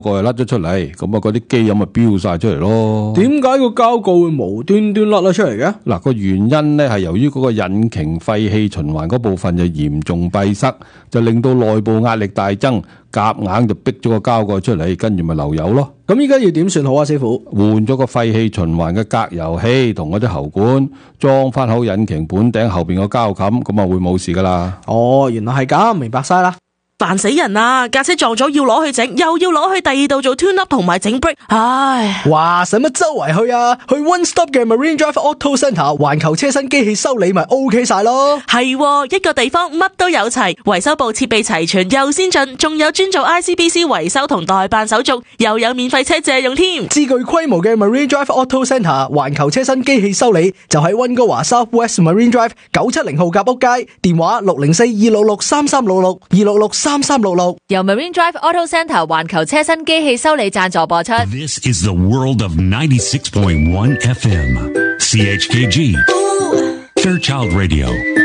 個又甩咗出嚟，咁啊嗰啲機油咪飆晒出嚟咯。 點解個膠蓋會無端端甩咗出嚟嘅？ 嗱，個原因咧係由於嗰個引擎廢氣循環嗰部分就嚴重閉塞，就令到內部壓力大增，夾硬就逼咗個膠蓋出嚟，跟住咪漏油咯。 咁依家要點算好啊，師傅？ 換咗個廢氣循環嘅隔油器同嗰啲喉管，裝翻好引擎本頂後邊個膠冚，咁啊會冇事噶啦。 哦，原來係咁，明白晒啦。 煩死人啊！架車撞咗要攞去整，又要攞去第二度做 tune up 同埋整 brake， 唉！ 哇，使乜周圍去啊？去 One Stop 嘅 Marine Drive Auto Centre 環球車身機器修理咪 OK 晒咯。 係喎，一個地方乜都有齊，維修部設備齊全又先進，仲有專做 ICBC 維修同代辦手續，又有免費車借用添。 至具規模嘅 Marine Drive Auto Centre 環球車身機器修理就喺溫哥華 South West Marine Drive 970號夾屋街，電話604-266-3366 266-3366， 由 Marine Drive Auto Centre 環球車身機器修理贊助播出。 This is the world of 96.1 FM CHKG Fairchild Radio